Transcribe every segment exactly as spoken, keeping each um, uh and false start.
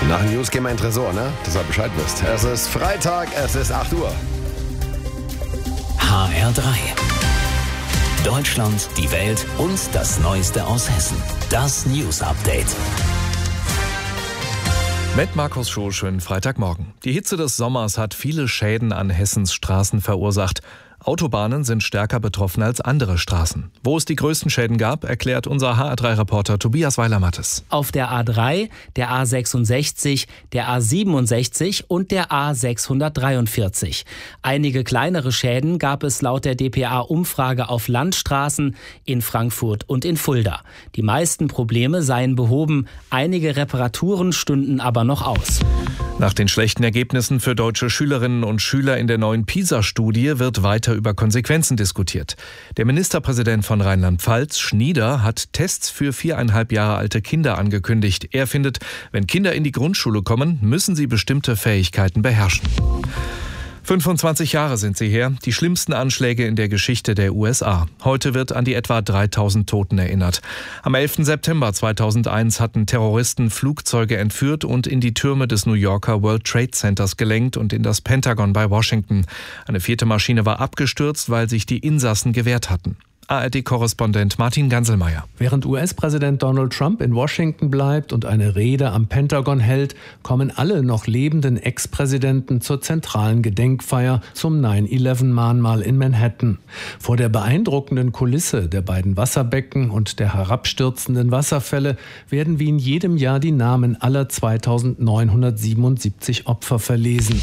Nach den News gehen wir in den Tresor, ne? Dass ihr Bescheid wisst. Es ist Freitag, es ist acht Uhr. H R drei. Deutschland, die Welt und das Neueste aus Hessen. Das News Update. Mit Markus Schoh, schönen Freitagmorgen. Die Hitze des Sommers hat viele Schäden an Hessens Straßen verursacht. Autobahnen sind stärker betroffen als andere Straßen. Wo es die größten Schäden gab, erklärt unser H R drei Reporter Tobias Weiler-Mattes. Auf der A drei, der A sechsundsechzig, der A siebenundsechzig und der A sechshundertdreiundvierzig. Einige kleinere Schäden gab es laut der D P A-Umfrage auf Landstraßen in Frankfurt und in Fulda. Die meisten Probleme seien behoben, einige Reparaturen stünden aber noch aus. Nach den schlechten Ergebnissen für deutsche Schülerinnen und Schüler in der neuen PISA-Studie wird weiter über Konsequenzen diskutiert. Der Ministerpräsident von Rheinland-Pfalz, Schnieder, hat Tests für viereinhalb Jahre alte Kinder angekündigt. Er findet, wenn Kinder in die Grundschule kommen, müssen sie bestimmte Fähigkeiten beherrschen. fünfundzwanzig Jahre sind sie her, die schlimmsten Anschläge in der Geschichte der U S A. Heute wird an die etwa dreitausend Toten erinnert. Am elften September zweitausendeins hatten Terroristen Flugzeuge entführt und in die Türme des New Yorker World Trade Centers gelenkt und in das Pentagon bei Washington. Eine vierte Maschine war abgestürzt, weil sich die Insassen gewehrt hatten. A R D-Korrespondent Martin Ganselmeier. Während U S-Präsident Donald Trump in Washington bleibt und eine Rede am Pentagon hält, kommen alle noch lebenden Ex-Präsidenten zur zentralen Gedenkfeier zum neun elf Mahnmal in Manhattan. Vor der beeindruckenden Kulisse der beiden Wasserbecken und der herabstürzenden Wasserfälle werden wie in jedem Jahr die Namen aller zweitausendneunhundertsiebenundsiebzig Opfer verlesen.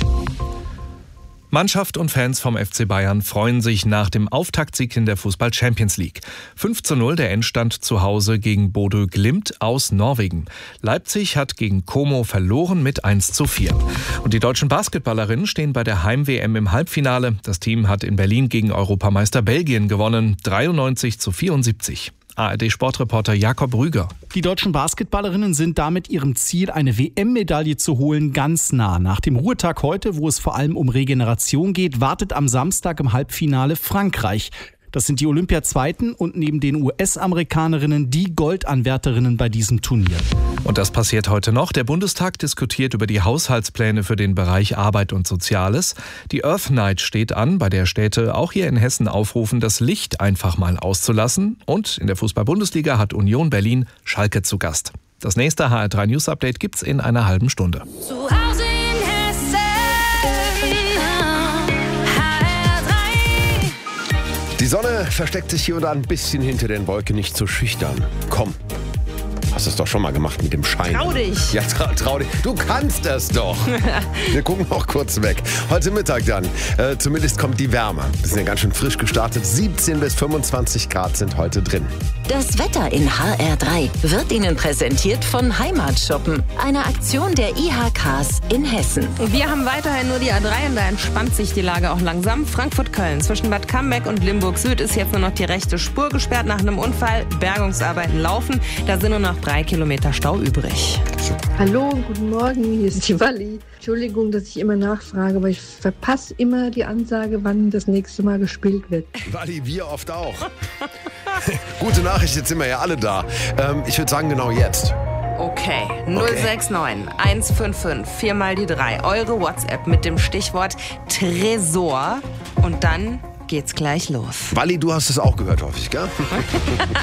Mannschaft und Fans vom F C Bayern freuen sich nach dem Auftaktsieg in der Fußball-Champions League. fünf zu null der Endstand zu Hause gegen Bodø Glimt aus Norwegen. Leipzig hat gegen Como verloren mit eins zu vier. Und die deutschen Basketballerinnen stehen bei der Heim-W M im Halbfinale. Das Team hat in Berlin gegen Europameister Belgien gewonnen, dreiundneunzig zu vierundsiebzig. A R D-Sportreporter Jakob Rüger. Die deutschen Basketballerinnen sind damit ihrem Ziel, eine W M-Medaille zu holen, ganz nah. Nach dem Ruhetag heute, wo es vor allem um Regeneration geht, wartet am Samstag im Halbfinale Frankreich. Das sind die Olympiazweiten und neben den U S-Amerikanerinnen die Goldanwärterinnen bei diesem Turnier. Und das passiert heute noch. Der Bundestag diskutiert über die Haushaltspläne für den Bereich Arbeit und Soziales. Die Earth Night steht an, bei der Städte auch hier in Hessen aufrufen, das Licht einfach mal auszulassen. Und in der Fußball-Bundesliga hat Union Berlin Schalke zu Gast. Das nächste H R drei News Update gibt's in einer halben Stunde. Zu Hause in Hessen, H R drei. Die Sonne versteckt sich hier und da ein bisschen hinter den Wolken, nicht zu schüchtern. Komm. Hast du es doch schon mal gemacht mit dem Schein. Trau dich. Ja, trau, trau dich. Du kannst es doch. Wir gucken noch kurz weg. Heute Mittag dann. Äh, zumindest kommt die Wärme. Wir sind ja ganz schön frisch gestartet. siebzehn bis fünfundzwanzig Grad sind heute drin. Das Wetter in H R drei wird Ihnen präsentiert von Heimatshoppen, einer Aktion der I H Ks in Hessen. Wir haben weiterhin nur die A drei und da entspannt sich die Lage auch langsam. Frankfurt-Köln zwischen Bad Cambeck und Limburg Süd ist jetzt nur noch die rechte Spur gesperrt nach einem Unfall. Bergungsarbeiten laufen. Da sind nur noch drei Kilometer Stau übrig. Hallo und guten Morgen, hier ist die Walli. Entschuldigung, dass ich immer nachfrage, aber ich verpasse immer die Ansage, wann das nächste Mal gespielt wird. Walli, wir oft auch. Gute Nachricht, jetzt sind wir ja alle da. Ähm, ich würde sagen, genau jetzt. Okay, null sechs neun eins fünf fünf vier mal die drei. Eure WhatsApp mit dem Stichwort Tresor und dann geht's gleich los. Walli, du hast es auch gehört, hoffe ich, gell?